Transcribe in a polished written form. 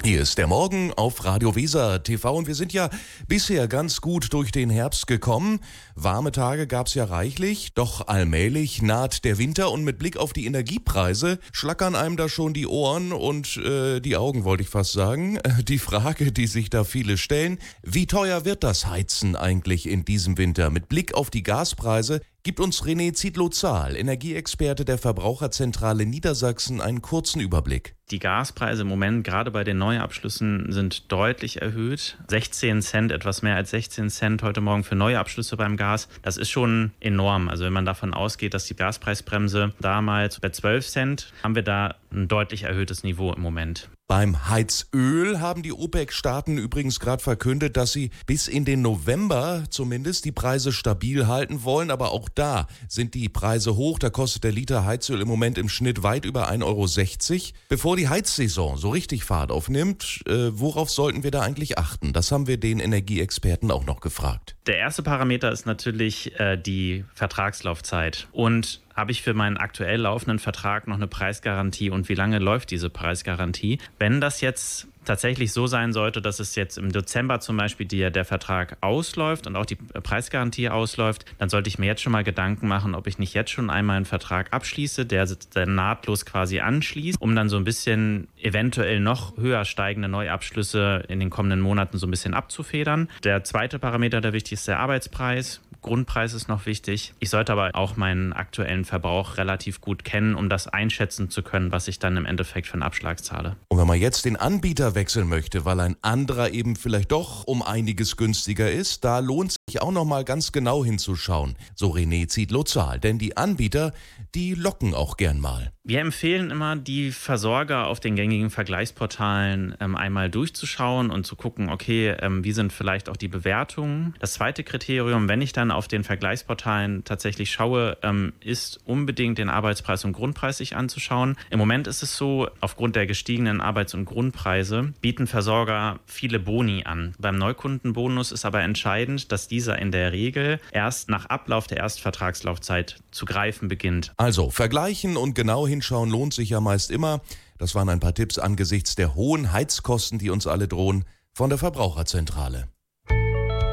Hier ist der Morgen auf Radio Weser TV und wir sind ja bisher ganz gut durch den Herbst gekommen. Warme Tage gab's ja reichlich, doch allmählich naht der Winter und mit Blick auf die Energiepreise schlackern einem da schon die Ohren und die Augen, wollte ich fast sagen. Die Frage, die sich da viele stellen: Wie teuer wird das Heizen eigentlich in diesem Winter? Mit Blick auf die Gaspreise gibt uns René Zietlow-Zahl, Energieexperte der Verbraucherzentrale Niedersachsen, einen kurzen Überblick. Die Gaspreise im Moment, gerade bei den Neuabschlüssen, sind deutlich erhöht. 16 Cent, etwas mehr als 16 Cent heute Morgen für neue Abschlüsse beim Gas. Das ist schon enorm. Also wenn man davon ausgeht, dass die Gaspreisbremse damals bei 12 Cent, haben wir da ein deutlich erhöhtes Niveau im Moment. Beim Heizöl haben die OPEC-Staaten übrigens gerade verkündet, dass sie bis in den November zumindest die Preise stabil halten wollen. Aber auch da sind die Preise hoch. Da kostet der Liter Heizöl im Moment im Schnitt weit über 1,60 €. Bevor die Heizsaison so richtig Fahrt aufnimmt, worauf sollten wir da eigentlich achten? Das haben wir den Energieexperten auch noch gefragt. Der erste Parameter ist natürlich die Vertragslaufzeit. Und habe ich für meinen aktuell laufenden Vertrag noch eine Preisgarantie und wie lange läuft diese Preisgarantie? Wenn das jetzt tatsächlich so sein sollte, dass es jetzt im Dezember zum Beispiel der Vertrag ausläuft und auch die Preisgarantie ausläuft, dann sollte ich mir jetzt schon mal Gedanken machen, ob ich nicht jetzt schon einmal einen Vertrag abschließe, der nahtlos quasi anschließt, um dann so ein bisschen eventuell noch höher steigende Neuabschlüsse in den kommenden Monaten so ein bisschen abzufedern. Der zweite Parameter, der wichtig ist, der Arbeitspreis. Grundpreis ist noch wichtig. Ich sollte aber auch meinen aktuellen Verbrauch relativ gut kennen, um das einschätzen zu können, was ich dann im Endeffekt für einen Abschlag zahle. Und wenn man jetzt den Anbieter wechseln möchte, weil ein anderer eben vielleicht doch um einiges günstiger ist, da lohnt sich auch noch mal ganz genau hinzuschauen. So René Zietlow-Zahl, denn die Anbieter, die locken auch gern mal. Wir empfehlen immer, die Versorger auf den gängigen Vergleichsportalen einmal durchzuschauen und zu gucken, okay, wie sind vielleicht auch die Bewertungen. Das zweite Kriterium, wenn ich dann auf den Vergleichsportalen tatsächlich schaue, ist unbedingt den Arbeitspreis und Grundpreis sich anzuschauen. Im Moment ist es so, aufgrund der gestiegenen Arbeits- und Grundpreise bieten Versorger viele Boni an. Beim Neukundenbonus ist aber entscheidend, dass dieser in der Regel erst nach Ablauf der Erstvertragslaufzeit zu greifen beginnt. Also vergleichen und genau hinschauen lohnt sich ja meist immer. Das waren ein paar Tipps angesichts der hohen Heizkosten, die uns alle drohen, von der Verbraucherzentrale.